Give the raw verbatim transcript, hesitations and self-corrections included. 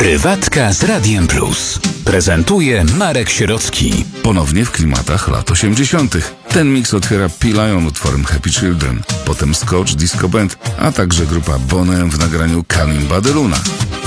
Prywatka z Radiem Plus. Prezentuje Marek Sierocki. Ponownie w klimatach lat osiemdziesiątych. Ten miks otwiera P-Lion utworem Happy Children, potem Scotch Disco Band, a także grupa Bonham w nagraniu Kalimba de Luna.